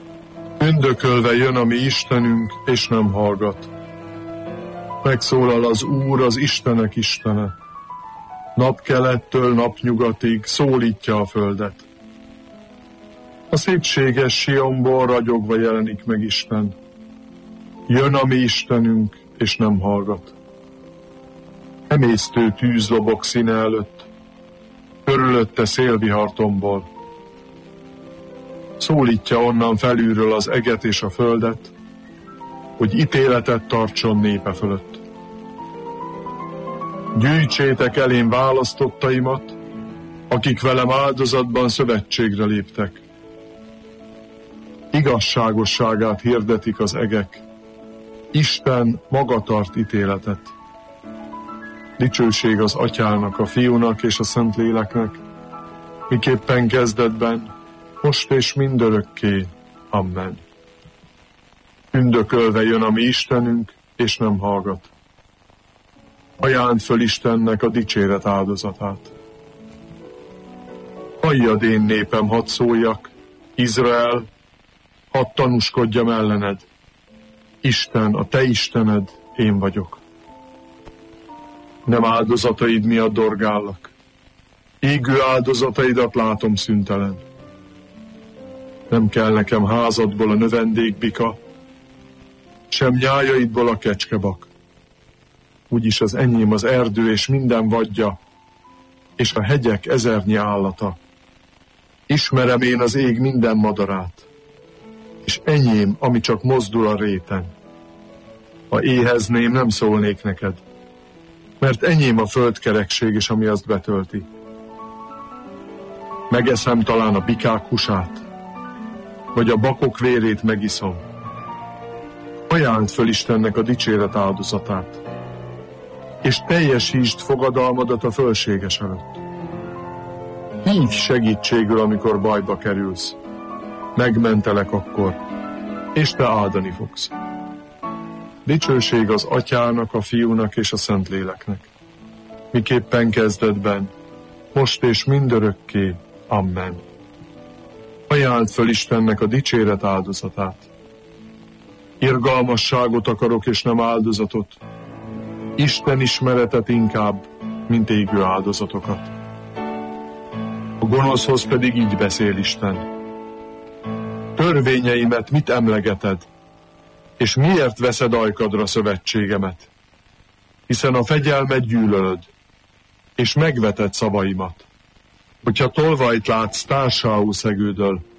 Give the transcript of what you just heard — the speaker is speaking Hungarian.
Ündökölve jön a mi Istenünk, és nem hallgat. Megszólal az Úr, az Istenek Istene. Napkelettől napnyugatig szólítja a földet. A szépséges Sionból ragyogva jelenik meg Isten. Jön a mi Istenünk, és nem hallgat. Emésztő tűz lobog színe előtt, körülötte szélvihar tombol. Szólítja onnan felülről az eget és a földet, hogy ítéletet tartson népe fölött. Gyűjtsétek elém választottaimat, akik velem áldozatban szövetségre léptek. Igazságosságát hirdetik az egek. Isten maga tart ítéletet. Dicsőség az Atyának, a Fiúnak és a Szentléleknek, miképpen kezdetben, most és mindörökké. Amen. Ündökölve jön a mi Istenünk, és nem hallgat. Ajánd föl Istennek a dicséret áldozatát. Halljad, én népem, hadd szóljak, Izrael, hadd tanúskodjam ellened. Isten, a te Istened, én vagyok. Nem áldozataid miatt dorgállak. Égő áldozataidat látom szüntelen. Nem kell nekem házadból a növendékbika, sem nyájaidból a kecskebak. Úgyis az enyém az erdő és minden vadja, és a hegyek ezernyi állata. Ismerem én az ég minden madarát, és enyém, ami csak mozdul a réten. Ha éhezném, nem szólnék neked, mert enyém a földkerekség, és ami azt betölti. Megeszem talán a bikák húsát, vagy a bakok vérét megiszom. Ajánd föl Istennek a dicséret áldozatát, és teljesítsd fogadalmadat a fölséges előtt. Hívj segítségül, amikor bajba kerülsz. Megmentelek akkor, és te áldani fogsz. Dicsőség az Atyának, a Fiúnak és a Szentléleknek, miképpen kezdetben, most és mindörökké. Amen. Ajáld föl Istennek a dicséret áldozatát. Irgalmasságot akarok, és nem áldozatot. Isten ismeretet inkább, mint égő áldozatokat. A gonoszhoz pedig így beszél Isten. Törvényeimet mit emlegeted, és miért veszed ajkadra szövetségemet? Hiszen a fegyelmet gyűlölöd, és megveted szavaimat. Hogyha tolvajt látsz társául szegődöl,